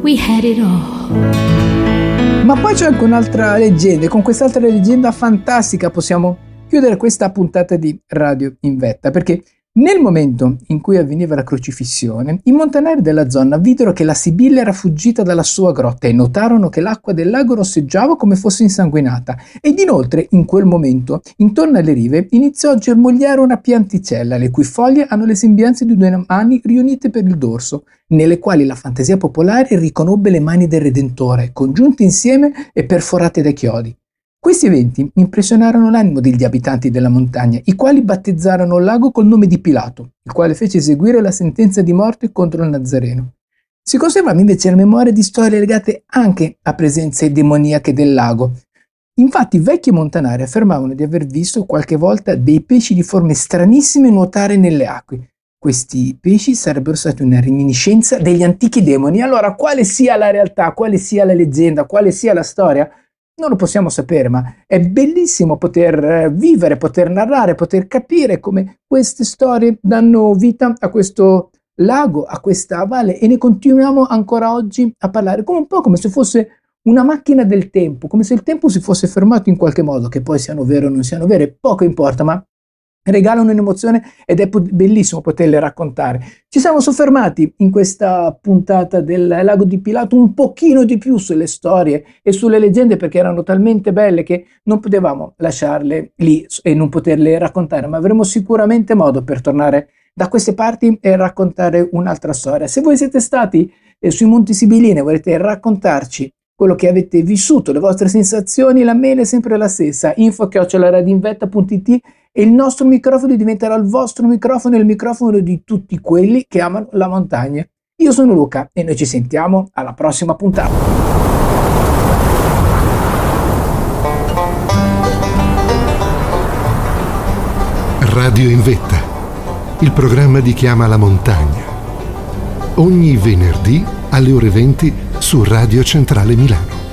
we had it all. Ma poi c'è anche un'altra leggenda, e con quest'altra leggenda fantastica possiamo chiudere questa puntata di Radio in Vetta, perché nel momento in cui avveniva la crocifissione, i montanari della zona videro che la Sibilla era fuggita dalla sua grotta e notarono che l'acqua del lago rosseggiava come fosse insanguinata, ed inoltre in quel momento intorno alle rive iniziò a germogliare una pianticella le cui foglie hanno le sembianze di due mani riunite per il dorso, nelle quali la fantasia popolare riconobbe le mani del Redentore, congiunte insieme e perforate da chiodi. Questi eventi impressionarono l'animo degli abitanti della montagna, i quali battezzarono il lago col nome di Pilato, il quale fece eseguire la sentenza di morte contro il Nazareno. Si conservava invece la memoria di storie legate anche a presenze demoniache del lago. Infatti vecchi montanari affermavano di aver visto qualche volta dei pesci di forme stranissime nuotare nelle acque. Questi pesci sarebbero stati una reminiscenza degli antichi demoni. Allora, quale sia la realtà, quale sia la leggenda, quale sia la storia, non lo possiamo sapere, ma è bellissimo poter vivere, poter narrare, poter capire come queste storie danno vita a questo lago, a questa valle, e ne continuiamo ancora oggi a parlare, come un po' come se fosse una macchina del tempo, come se il tempo si fosse fermato in qualche modo, che poi siano vere o non siano vere, poco importa, ma regalano un'emozione ed è bellissimo poterle raccontare. Ci siamo soffermati in questa puntata del Lago di Pilato un pochino di più sulle storie e sulle leggende, perché erano talmente belle che non potevamo lasciarle lì e non poterle raccontare, ma avremo sicuramente modo per tornare da queste parti e raccontare un'altra storia. Se voi siete stati sui Monti Sibilini e volete raccontarci quello che avete vissuto, le vostre sensazioni, la mail è sempre la stessa, info@radioinvetta.it, e il nostro microfono diventerà il vostro microfono e il microfono di tutti quelli che amano la montagna. Io sono Luca e noi ci sentiamo alla prossima puntata. Radio in Vetta, il programma di Chi ama la montagna. Ogni venerdì alle ore 20 su Radio Centrale Milano.